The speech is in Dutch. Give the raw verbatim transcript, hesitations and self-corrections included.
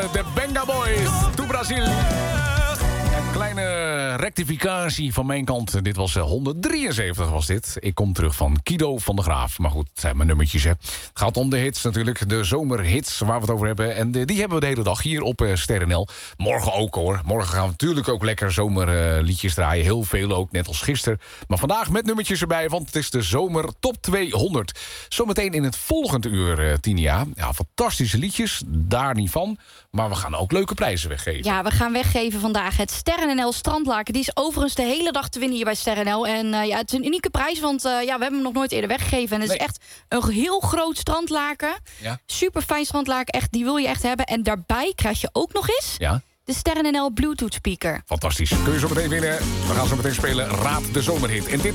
de Benga Boys. To Brazil. Een kleine rectificatie van mijn kant. Dit was honderddrieënzeventig was dit. Ik kom terug van Kido van der Graaf. Maar goed, het zijn mijn nummertjes, hè. Het gaat om de hits natuurlijk. De zomerhits waar we het over hebben. En de, die hebben we de hele dag hier op uh, Ster N L. Morgen ook, hoor. Morgen gaan we natuurlijk ook lekker zomerliedjes uh, draaien. Heel veel ook, net als gisteren. Maar vandaag met nummertjes erbij, want het is de zomer top tweehonderd. Zometeen in het volgende uur, uh, Tinia. Ja, fantastische liedjes, daar niet van. Maar we gaan ook leuke prijzen weggeven. Ja, we gaan weggeven vandaag het Ster N L strandlaken. Die is overigens de hele dag te winnen hier bij Ster N L. En uh, ja, het is een unieke prijs, want uh, ja, we hebben hem nog nooit eerder weggegeven. En het nee. is echt een heel groot strandlaken. Ja. Super fijn strandlaken, echt, die wil je echt hebben. En daarbij krijg je ook nog eens Ja. de Ster N L Bluetooth speaker. Fantastisch. Kun je zo meteen winnen. We gaan zo meteen spelen Raad de Zomerhit. En dit